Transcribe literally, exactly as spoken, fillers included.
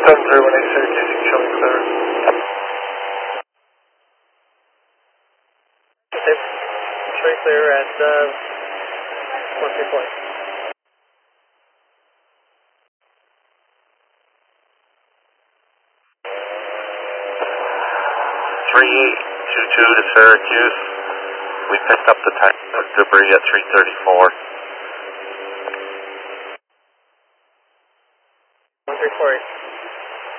seven three one eight Syracuse, you can show me clear. Okay, straight clear at uh, one three point. three two two to Syracuse. We picked up the tank of debris at three thirty-four.